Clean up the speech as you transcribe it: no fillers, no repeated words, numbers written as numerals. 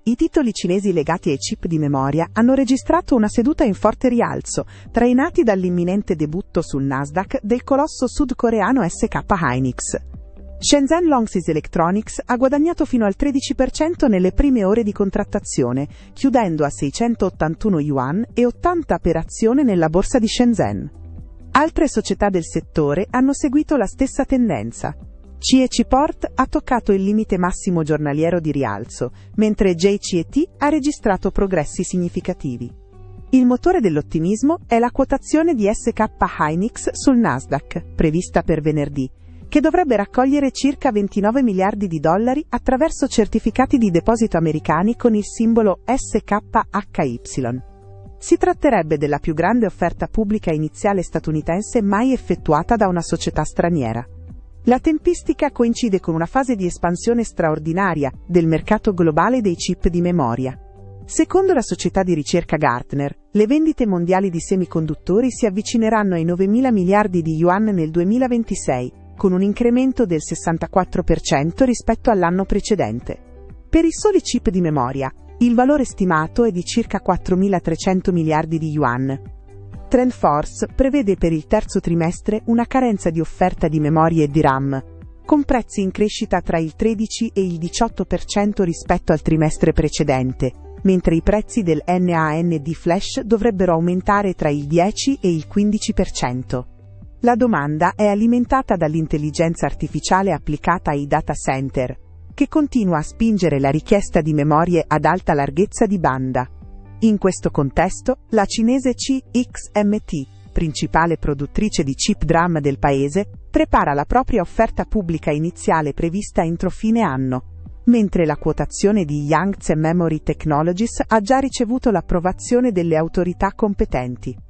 I titoli cinesi legati ai chip di memoria hanno registrato una seduta in forte rialzo, trainati dall'imminente debutto sul Nasdaq del colosso sudcoreano SK Hynix. Shenzhen Longsys Electronics ha guadagnato fino al 13% nelle prime ore di contrattazione, chiudendo a 681 yuan e 80 per azione nella borsa di Shenzhen. Altre società del settore hanno seguito la stessa tendenza. CEC Port ha toccato il limite massimo giornaliero di rialzo, mentre JCET ha registrato progressi significativi. Il motore dell'ottimismo è la quotazione di SK Hynix sul Nasdaq, prevista per venerdì, che dovrebbe raccogliere circa 29 miliardi di dollari attraverso certificati di deposito americani con il simbolo SKHY. Si tratterebbe della più grande offerta pubblica iniziale statunitense mai effettuata da una società straniera. La tempistica coincide con una fase di espansione straordinaria del mercato globale dei chip di memoria. Secondo la società di ricerca Gartner, le vendite mondiali di semiconduttori si avvicineranno ai 9.000 miliardi di yuan nel 2026, con un incremento del 64% rispetto all'anno precedente. Per i soli chip di memoria, il valore stimato è di circa 4.300 miliardi di yuan. TrendForce prevede per il terzo trimestre una carenza di offerta di memorie e di RAM, con prezzi in crescita tra il 13 e il 18% rispetto al trimestre precedente, mentre i prezzi del NAND flash dovrebbero aumentare tra il 10 e il 15%. La domanda è alimentata dall'intelligenza artificiale applicata ai data center, che continua a spingere la richiesta di memorie ad alta larghezza di banda. In questo contesto, la cinese CXMT, principale produttrice di chip DRAM del paese, prepara la propria offerta pubblica iniziale prevista entro fine anno, mentre la quotazione di Yangtze Memory Technologies ha già ricevuto l'approvazione delle autorità competenti.